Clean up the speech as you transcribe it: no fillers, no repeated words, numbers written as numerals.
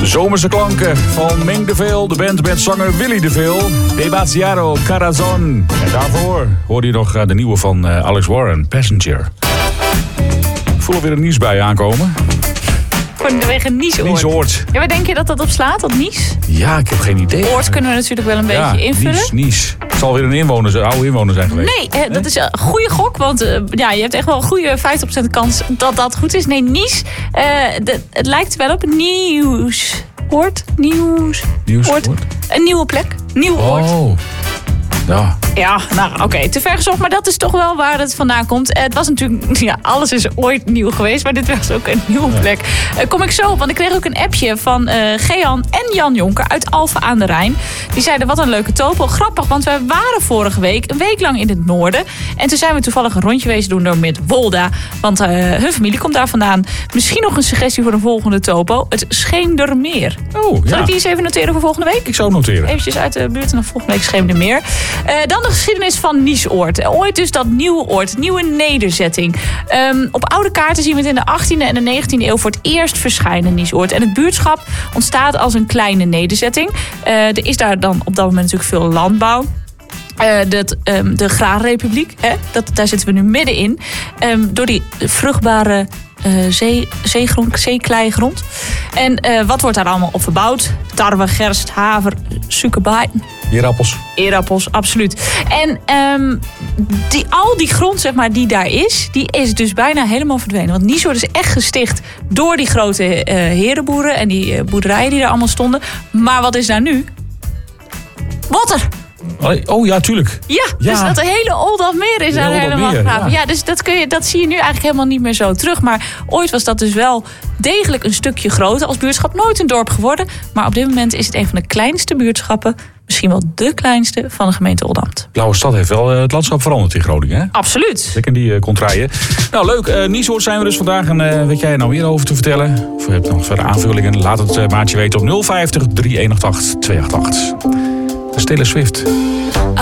Zomerse klanken van Mink de Veel, de band met zanger Willy de Veel. Demasiado Corazon. En daarvoor hoorde je nog de nieuwe van Alex Warren, Passenger. Ik voel alweer een nieuwsbui aankomen. Vanwege Niesoord. Niesoord. Ja, waar denk je dat dat op slaat, dat Nies? Ja, ik heb geen idee. Oord kunnen we natuurlijk wel een beetje invullen. Nies. Het zal weer een oude inwoner zijn geweest. Nee, dat is een goede gok. Want je hebt echt wel een goede 50% kans dat dat goed is. Nee, Nies. Het lijkt wel op nieuws. Oord? Nieuws. Oord. Een nieuwe plek. Nieuw oord. Oh. Ja. Ja, nou oké, te ver gezocht, maar dat is toch wel waar het vandaan komt. Het was natuurlijk, alles is ooit nieuw geweest, maar dit was ook een nieuwe plek. Kom ik zo op, want ik kreeg ook een appje van Gean en Jan Jonker uit Alphen aan de Rijn. Die zeiden, wat een leuke topo. Grappig, want wij waren vorige week een week lang in het noorden. En toen zijn we toevallig een rondje wezen doen door Midwolda. Want hun familie komt daar vandaan. Misschien nog een suggestie voor een volgende topo. Het Scheendermeer. Oh, ja. Zal ik die eens even noteren voor volgende week? Ik zou noteren. Eventjes uit de buurt en dan volgende week Scheendermeer. Dan de geschiedenis van Niesoord. Ooit dus dat nieuwe oord, nieuwe nederzetting. Op oude kaarten zien we het in de 18e en de 19e eeuw voor het eerst verschijnen, Niesoord. En het buurtschap ontstaat als een kleine nederzetting. Er is daar dan op dat moment natuurlijk veel landbouw. De Graanrepubliek, daar zitten we nu middenin. Door die vruchtbare zeekleigrond. En wat wordt daar allemaal op verbouwd? Tarwe, gerst, haver, suikerbieten. Eerappels, absoluut. En al die grond, zeg maar, die daar is, die is dus bijna helemaal verdwenen. Want Niesoord is echt gesticht door die grote herenboeren en die boerderijen die daar allemaal stonden. Maar wat is daar nu? Water! Oh ja, tuurlijk. Ja, dus dat hele Oldammeer is daar helemaal gegraven. Ja, dus dat zie je nu eigenlijk helemaal niet meer zo terug. Maar ooit was dat dus wel degelijk een stukje groter als buurtschap. Nooit een dorp geworden. Maar op dit moment is het een van de kleinste buurtschappen. Misschien wel de kleinste van de gemeente Oldambt. Blauwe Stad heeft wel het landschap veranderd in Groningen, hè? Absoluut. Lekker in die contraien. Nou, leuk. Niesoord zijn we dus vandaag. En weet jij er nou weer over te vertellen? Of heb je nog verder aanvullingen? Laat het maatje weten op 050 3188 288. Dat is Taylor Swift.